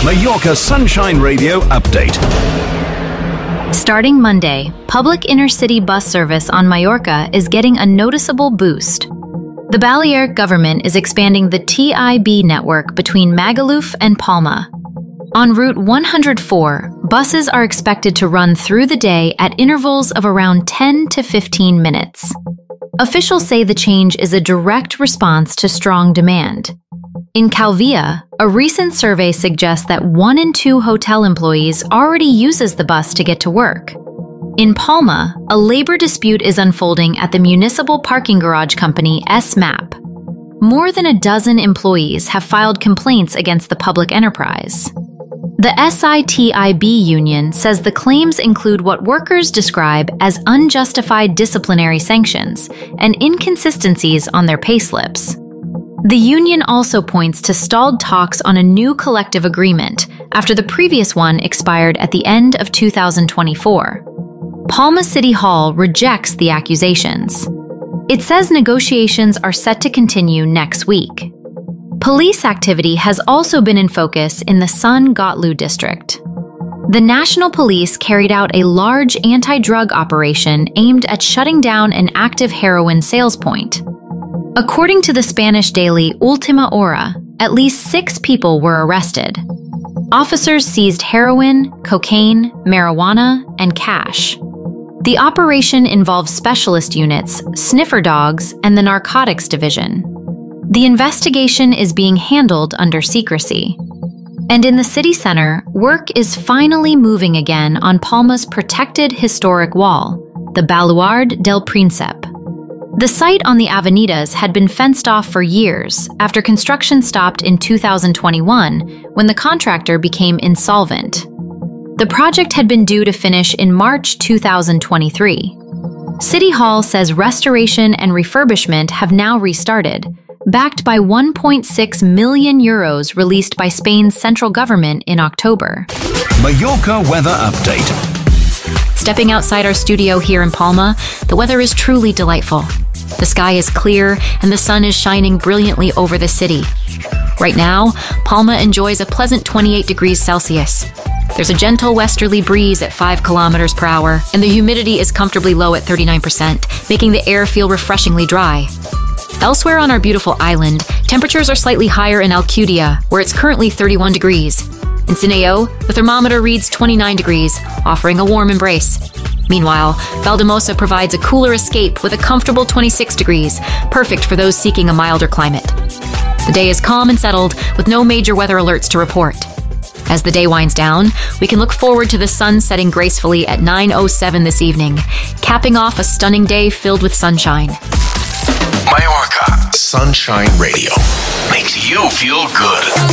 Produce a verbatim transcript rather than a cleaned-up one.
Mallorca Sunshine Radio Update. Starting Monday, public inner-city bus service on Mallorca is getting a noticeable boost. The Balearic government is expanding the T I B network between Magaluf and Palma. On Route one hundred four, buses are expected to run through the day at intervals of around ten to fifteen minutes. Officials say the change is a direct response to strong demand. In Calvia, a recent survey suggests that one in two hotel employees already uses the bus to get to work. In Palma, a labor dispute is unfolding at the municipal parking garage company S MAP. More than a dozen employees have filed complaints against the public enterprise. The S I T I B union says the claims include what workers describe as unjustified disciplinary sanctions and inconsistencies on their payslips. The union also points to stalled talks on a new collective agreement after the previous one expired at the end of two thousand twenty-four. Palma City Hall rejects the accusations. It says negotiations are set to continue next week. Police activity has also been in focus in the San Gotlu district. The National Police carried out a large anti-drug operation aimed at shutting down an active heroin sales point. According to the Spanish daily Última Hora, at least six people were arrested. Officers seized heroin, cocaine, marijuana, and cash. The operation involves specialist units, sniffer dogs, and the narcotics division. The investigation is being handled under secrecy. And in the city center, work is finally moving again on Palma's protected historic wall, the Baluard del Príncipe. The site on the Avenidas had been fenced off for years after construction stopped in two thousand twenty-one when the contractor became insolvent. The project had been due to finish in March two thousand twenty-three. City Hall says restoration and refurbishment have now restarted, backed by one point six million euros released by Spain's central government in October. Mallorca Weather Update. Stepping outside our studio here in Palma, the weather is truly delightful. The sky is clear and the sun is shining brilliantly over the city. Right now, Palma enjoys a pleasant twenty-eight degrees Celsius. There's a gentle westerly breeze at five kilometers per hour, and the humidity is comfortably low at thirty-nine percent, making the air feel refreshingly dry. Elsewhere on our beautiful island, temperatures are slightly higher in Alcudia, where it's currently thirty-one degrees. In Sineo, the thermometer reads twenty-nine degrees, offering a warm embrace. Meanwhile, Valdemosa provides a cooler escape with a comfortable twenty-six degrees, perfect for those seeking a milder climate. The day is calm and settled, with no major weather alerts to report. As the day winds down, we can look forward to the sun setting gracefully at nine oh seven this evening, capping off a stunning day filled with sunshine. Mallorca Sunshine Radio makes you feel good.